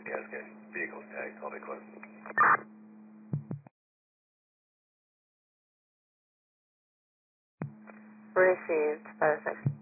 Yes, okay. Vehicles tagged. I'll be close. Received, 5-6.